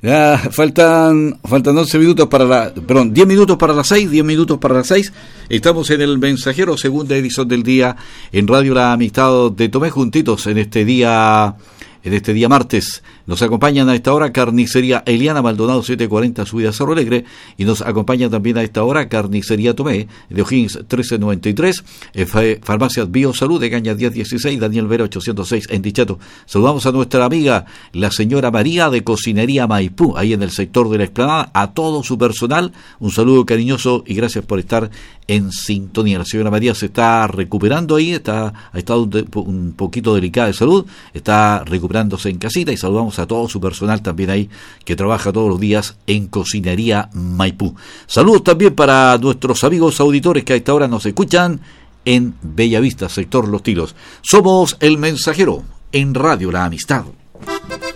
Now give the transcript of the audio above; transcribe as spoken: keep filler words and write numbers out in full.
Ya, faltan faltan once minutos para la, perdón, diez minutos para las seis, diez minutos para las seis. Estamos en el Mensajero, segunda edición del día, en Radio La Amistad de Tomé, juntitos en este día, en este día martes. Nos acompañan a esta hora Carnicería Eliana Maldonado setecientos cuarenta, subida Cerro Alegre, y nos acompaña también a esta hora Carnicería Tomé, de O'Higgins trece noventa y tres, eh, Farmacias Biosalud de Cañas diez dieciséis, Daniel Vera ochocientos seis en Dichato. Saludamos a nuestra amiga, la señora María de Cocinería Maipú, ahí en el sector de la Explanada, a todo su personal, un saludo cariñoso y gracias por estar en sintonía. La señora María se está recuperando ahí, está ha estado un, un poquito delicada de salud, está recuperándose en casita, y saludamos a todo su personal también ahí que trabaja todos los días en Cocinería Maipú. Saludos también para nuestros amigos auditores que a esta hora nos escuchan en Bellavista, sector Los Tilos. Somos El Mensajero en Radio La Amistad.